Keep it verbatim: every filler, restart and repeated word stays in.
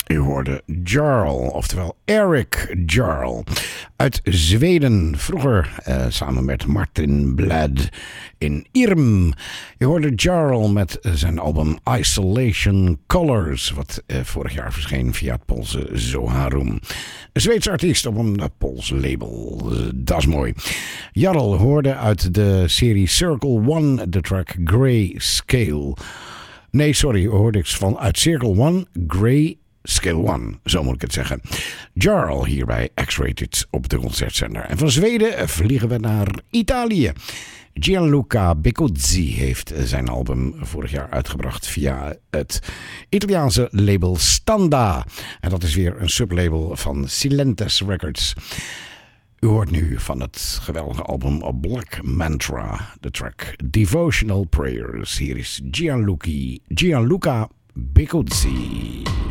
U hoorde Jarl, oftewel Eric Jarl, uit Zweden. Vroeger uh, samen met Martin Blad in Irm. U hoorde Jarl met zijn album Isolation Colors, wat uh, vorig jaar verscheen via het Poolse Zoharum. Een Zweedse artiest op een uh, Pools label. Uh, dat is mooi. Jarl hoorde uit de serie Circle One de track Grey Scale. Nee, sorry, hoorde ik van uit Circle One, Grey Scale One, zo moet ik het zeggen. Jarl hier bij X-Rated op de Concertzender. En van Zweden vliegen we naar Italië. Gianluca Beccozzi heeft zijn album vorig jaar uitgebracht via het Italiaanse label Standa. En dat is weer een sublabel van Silentes Records. U hoort nu van het geweldige album Black Mantra, de track Devotional Prayers. Hier is Gianluca, Gianluca Beccozzi.